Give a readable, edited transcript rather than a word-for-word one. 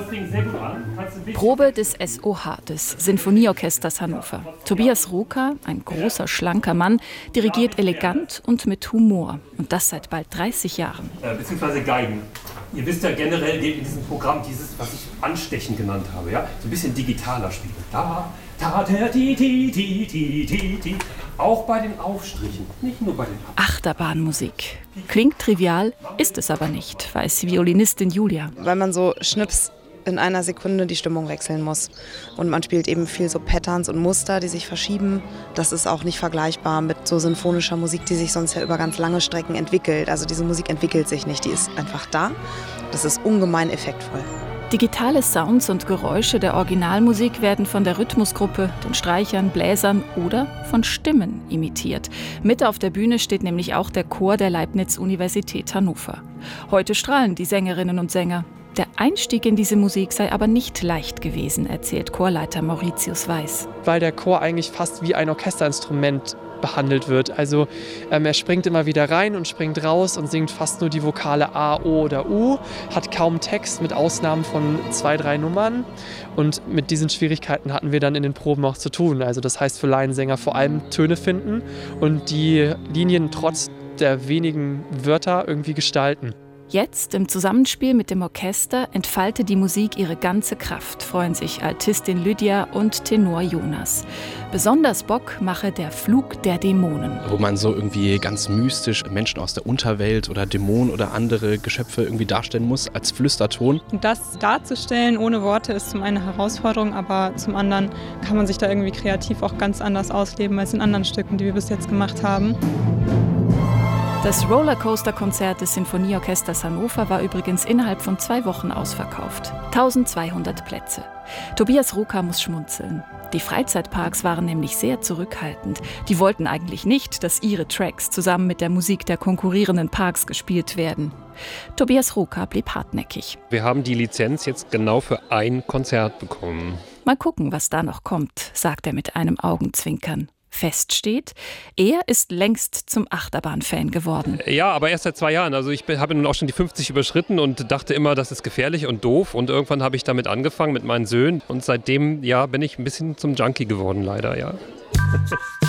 das Ding sehr gut an. Probe des SOH, des Sinfonieorchesters Hannover. Tobias Ruka, ein großer, schlanker Mann, dirigiert elegant und mit Humor. Und das seit bald 30 Jahren. Beziehungsweise Geigen. Ihr wisst ja generell in diesem Programm dieses, was ich Anstechen genannt habe, ja? So ein bisschen digitaler spielen. Ti. Auch bei den Aufstrichen, nicht nur bei den Achterbahnmusik. Klingt trivial, ist es aber nicht, weiß Violinistin Julia. Weil man so schnips in einer Sekunde die Stimmung wechseln muss. Und man spielt eben viel so Patterns und Muster, die sich verschieben. Das ist auch nicht vergleichbar mit so sinfonischer Musik, die sich sonst ja über ganz lange Strecken entwickelt. Also diese Musik entwickelt sich nicht, die ist einfach da. Das ist ungemein effektvoll. Digitale Sounds und Geräusche der Originalmusik werden von der Rhythmusgruppe, den Streichern, Bläsern oder von Stimmen imitiert. Mit auf der Bühne steht nämlich auch der Chor der Leibniz-Universität Hannover. Heute strahlen die Sängerinnen und Sänger. Der Einstieg in diese Musik sei aber nicht leicht gewesen, erzählt Chorleiter Mauritius Weiß. Weil der Chor eigentlich fast wie ein Orchesterinstrument behandelt wird. Also er springt immer wieder rein und springt raus und singt fast nur die Vokale A, O oder U, hat kaum Text mit Ausnahmen von 2, 3 Nummern. Und mit diesen Schwierigkeiten hatten wir dann in den Proben auch zu tun. Also das heißt für Laiensänger vor allem Töne finden und die Linien trotz der wenigen Wörter irgendwie gestalten. Jetzt, im Zusammenspiel mit dem Orchester, entfalte die Musik ihre ganze Kraft, freuen sich Altistin Lydia und Tenor Jonas. Besonders Bock mache der Flug der Dämonen. Wo man so irgendwie ganz mystisch Menschen aus der Unterwelt oder Dämonen oder andere Geschöpfe irgendwie darstellen muss, als Flüsterton. Und das darzustellen ohne Worte ist zum einen eine Herausforderung, aber zum anderen kann man sich da irgendwie kreativ auch ganz anders ausleben als in anderen Stücken, die wir bis jetzt gemacht haben. Das Rollercoaster-Konzert des Sinfonieorchesters Hannover war übrigens innerhalb von 2 Wochen ausverkauft. 1200 Plätze. Tobias Ruka muss schmunzeln. Die Freizeitparks waren nämlich sehr zurückhaltend. Die wollten eigentlich nicht, dass ihre Tracks zusammen mit der Musik der konkurrierenden Parks gespielt werden. Tobias Ruka blieb hartnäckig. Wir haben die Lizenz jetzt genau für ein Konzert bekommen. Mal gucken, was da noch kommt, sagt er mit einem Augenzwinkern. Fest steht, er ist längst zum Achterbahn-Fan geworden. Ja, aber erst seit 2 Jahren. Also ich habe nun auch schon die 50 überschritten und dachte immer, das ist gefährlich und doof. Und irgendwann habe ich damit angefangen mit meinen Söhnen. Und seitdem bin ich ein bisschen zum Junkie geworden, leider, ja.